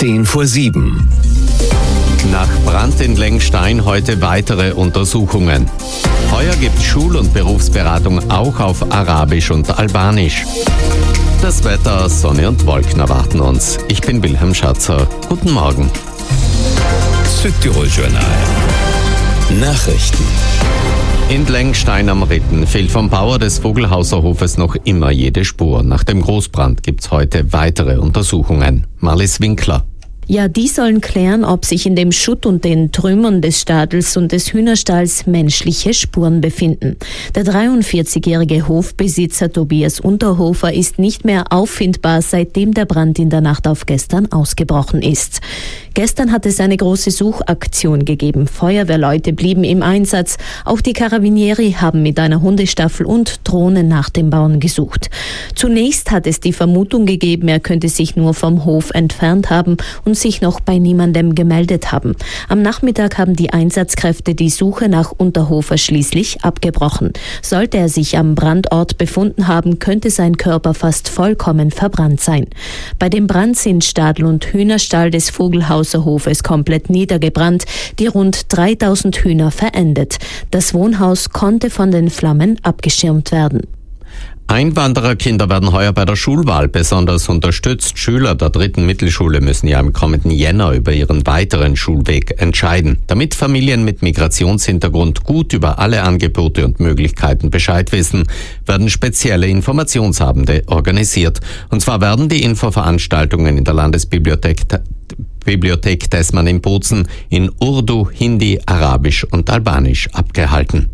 6:10. Nach Brand in Lengstein heute weitere Untersuchungen. Heuer gibt es Schul- und Berufsberatung auch auf Arabisch und Albanisch. Das Wetter, Sonne und Wolken erwarten uns. Ich bin Wilhelm Schatzer. Guten Morgen. Südtirol-Journal. Nachrichten. In Lengstein am Ritten fehlt vom Bauer des Vogelhauser Hofes noch immer jede Spur. Nach dem Großbrand gibt es heute weitere Untersuchungen. Marlies Winkler. Ja, die sollen klären, ob sich in dem Schutt und den Trümmern des Stadels und des Hühnerstalls menschliche Spuren befinden. Der 43-jährige Hofbesitzer Tobias Unterhofer ist nicht mehr auffindbar, seitdem der Brand in der Nacht auf gestern ausgebrochen ist. Gestern hat es eine große Suchaktion gegeben. Feuerwehrleute blieben im Einsatz. Auch die Carabinieri haben mit einer Hundestaffel und Drohnen nach dem Bauern gesucht. Zunächst hat es die Vermutung gegeben, er könnte sich nur vom Hof entfernt haben und sich noch bei niemandem gemeldet haben. Am Nachmittag haben die Einsatzkräfte die Suche nach Unterhofer schließlich abgebrochen. Sollte er sich am Brandort befunden haben, könnte sein Körper fast vollkommen verbrannt sein. Bei dem Brand sind Stadel und Hühnerstall des Vogelhauser Hofes komplett niedergebrannt, die rund 3000 Hühner verendet. Das Wohnhaus konnte von den Flammen abgeschirmt werden. Einwandererkinder werden heuer bei der Schulwahl besonders unterstützt. Schüler der 3. Mittelschule müssen ja im kommenden Jänner über ihren weiteren Schulweg entscheiden. Damit Familien mit Migrationshintergrund gut über alle Angebote und Möglichkeiten Bescheid wissen, werden spezielle Informationsabende organisiert. Und zwar werden die Infoveranstaltungen in der Landesbibliothek Tessmann in Bozen in Urdu, Hindi, Arabisch und Albanisch abgehalten.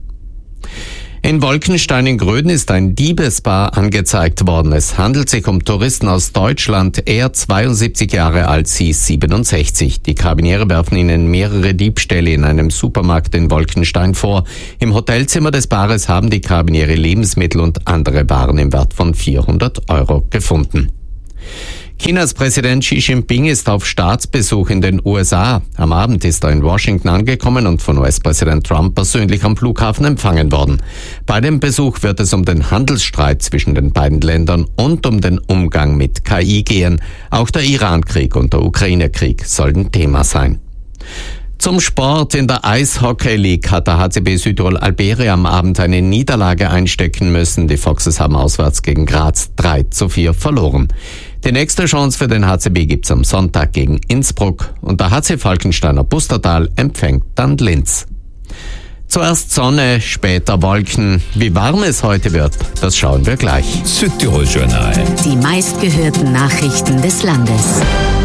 In Wolkenstein in Gröden ist ein Diebespaar angezeigt worden. Es handelt sich um Touristen aus Deutschland. Er 72 Jahre alt, sie 67. Die Karabiniere werfen ihnen mehrere Diebstähle in einem Supermarkt in Wolkenstein vor. Im Hotelzimmer des Paares haben die Karabiniere Lebensmittel und andere Waren im Wert von 400 € gefunden. Chinas Präsident Xi Jinping ist auf Staatsbesuch in den USA. Am Abend ist er in Washington angekommen und von US-Präsident Trump persönlich am Flughafen empfangen worden. Bei dem Besuch wird es um den Handelsstreit zwischen den beiden Ländern und um den Umgang mit KI gehen. Auch der Iran-Krieg und der Ukraine-Krieg sollen Thema sein. Zum Sport. In der Eishockey League hat der HCB Südtirol Alberia am Abend eine Niederlage einstecken müssen. Die Foxes haben auswärts gegen Graz 3:4 verloren. Die nächste Chance für den HCB gibt's am Sonntag gegen Innsbruck und der HC Falkensteiner Pustertal empfängt dann Linz. Zuerst Sonne, später Wolken. Wie warm es heute wird, das schauen wir gleich. Südtirol-Journal. Die meistgehörten Nachrichten des Landes.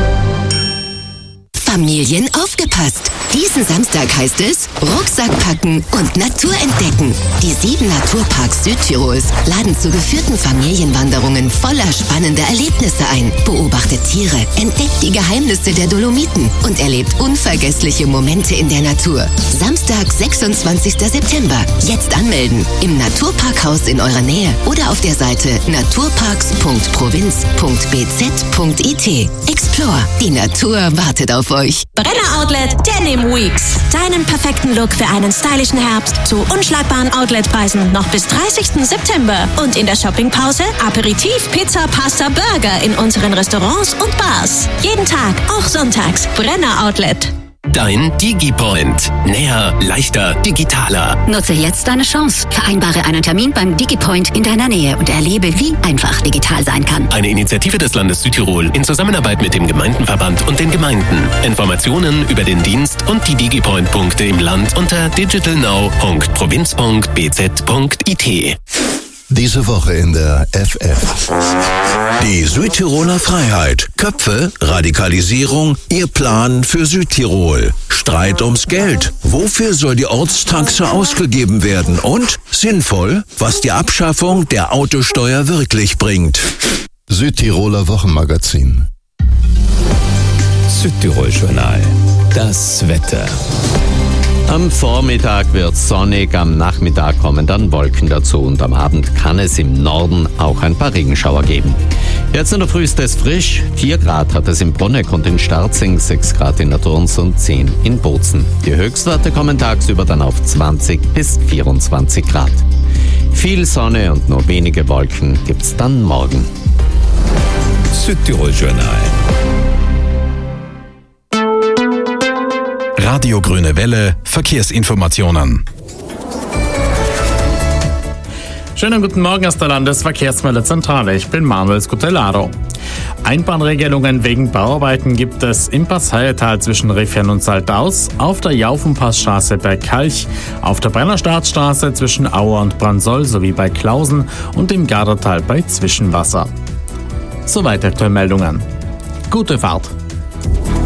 Familien aufgepasst! Diesen Samstag heißt es Rucksack packen und Natur entdecken. Die 7 Naturparks Südtirols laden zu geführten Familienwanderungen voller spannender Erlebnisse ein. Beobachtet Tiere, entdeckt die Geheimnisse der Dolomiten und erlebt unvergessliche Momente in der Natur. Samstag, 26. September. Jetzt anmelden. Im Naturparkhaus in eurer Nähe oder auf der Seite naturparks.provinz.bz.it. Explore. Die Natur wartet auf euch. Brenner Outlet Denim Weeks. Deinen perfekten Look für einen stylischen Herbst zu unschlagbaren Outletpreisen noch bis 30. September. Und in der Shoppingpause Aperitif, Pizza, Pasta, Burger in unseren Restaurants und Bars. Jeden Tag, auch sonntags. Brenner Outlet. Dein DigiPoint. Näher, leichter, digitaler. Nutze jetzt deine Chance. Vereinbare einen Termin beim DigiPoint in deiner Nähe und erlebe, wie einfach digital sein kann. Eine Initiative des Landes Südtirol in Zusammenarbeit mit dem Gemeindenverband und den Gemeinden. Informationen über den Dienst und die DigiPoint-Punkte im Land unter digitalnow.provinz.bz.it. Diese Woche in der FF. Die Südtiroler Freiheit. Köpfe, Radikalisierung, ihr Plan für Südtirol. Streit ums Geld. Wofür soll die Ortstaxe ausgegeben werden? Und sinnvoll, was die Abschaffung der Autosteuer wirklich bringt. Südtiroler Wochenmagazin. Südtirol-Journal. Das Wetter. Am Vormittag wird sonnig, am Nachmittag kommen dann Wolken dazu und am Abend kann es im Norden auch ein paar Regenschauer geben. Jetzt in der Früh ist es frisch, 4 Grad hat es in Bonneck und in Starzing, 6 Grad in der Turns und 10 in Bozen. Die Höchstwerte kommen tagsüber dann auf 20 bis 24 Grad. Viel Sonne und nur wenige Wolken gibt's dann morgen. Südtirol-Journal. Radio Grüne Welle Verkehrsinformationen. Schönen guten Morgen aus der Landesverkehrsmeldezentrale. Ich bin Manuel Scutellaro. Einbahnregelungen wegen Bauarbeiten gibt es im Passheiertal zwischen Riffian und Saltaus, auf der Jaufenpassstraße bei Kalch, auf der Brennerstartstraße zwischen Auer und Bransoll sowie bei Klausen und im Gardertal bei Zwischenwasser. Soweit aktuelle Meldungen. Gute Fahrt!